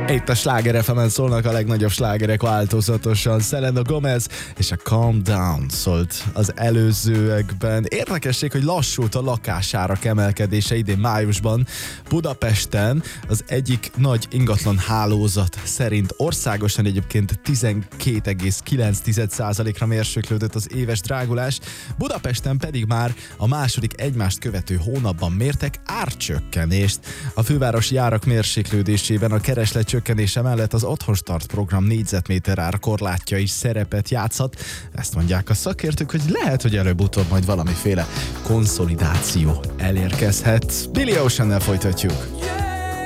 Itt a Sláger FM-en szólnak a legnagyobb slágerek változatosan. Selena Gomez és a Calm Down szólt az előzőekben. Érdekesség, hogy lassult a lakásárak emelkedése idén májusban. Budapesten az egyik nagy ingatlan hálózat szerint országosan egyébként 12,9%-ra mérséklődött az éves drágulás. Budapesten pedig már a második egymást követő hónapban mértek árcsökkenést. A fővárosi árak mérséklődésében a kereslet csökkenése mellett az Otthon Start program négyzetméter árkorlátja is szerepet játszhat. Ezt mondják a szakértők, hogy lehet, hogy előbb-utóbb majd valamiféle konszolidáció elérkezhet. Billy Oceannel folytatjuk.